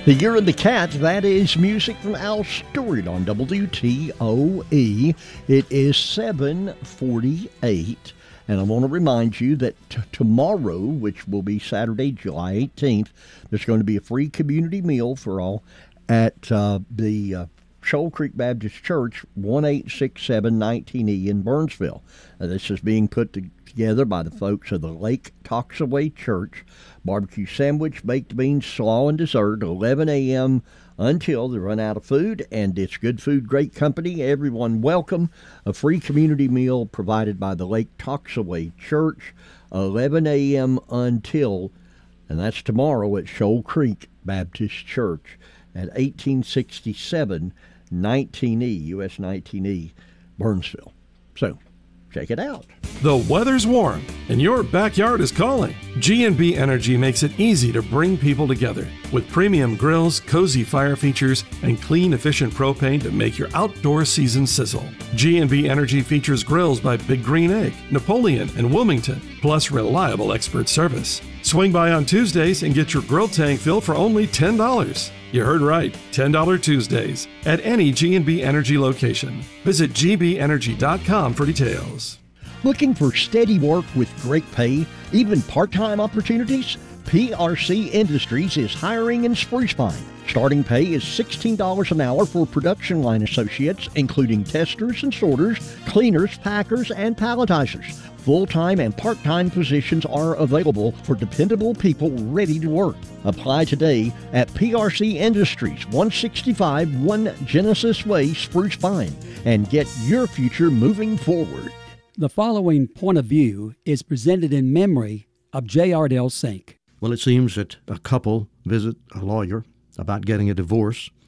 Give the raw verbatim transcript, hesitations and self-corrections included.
The Year of the Cat, that is music from Al Stewart on W T O E. It is seven forty-eight, and I want to remind you that t- tomorrow, which will be Saturday, July eighteenth, there's going to be a free community meal for all at uh, the uh, Shoal Creek Baptist Church, one eight six seven nineteen E in Burnsville. Uh, this is being put to- together by the folks of the Lake Toxaway Church. Barbecue sandwich, baked beans, slaw, and dessert, eleven a.m. until they run out of food, and it's good food, great company. Everyone welcome. A free community meal provided by the Lake Toxaway Church, eleven a.m. until, and that's tomorrow at Shoal Creek Baptist Church at eighteen sixty-seven nineteen E, U S nineteen E, Burnsville. So, check it out. The weather's warm and your backyard is calling. G and B Energy makes it easy to bring people together with premium grills, cozy fire features, and clean, efficient propane to make your outdoor season sizzle. G and B Energy features grills by Big Green Egg, Napoleon, and Wilmington, plus reliable expert service. Swing by on Tuesdays and get your grill tank filled for only ten dollars. You heard right, ten dollars Tuesdays at any G and B Energy location. Visit g b energy dot com for details. Looking for steady work with great pay, even part-time opportunities? P R C Industries is hiring in Spruce Pine. Starting pay is sixteen dollars an hour for production line associates, including testers and sorters, cleaners, packers, and palletizers. Full-time and part-time positions are available for dependable people ready to work. Apply today at P R C Industries, one sixty-five One Genesis Way, Spruce Pine, and get your future moving forward. The following point of view is presented in memory of J. Ardell Sink. Well, it seems that a couple visit a lawyer about getting a divorce.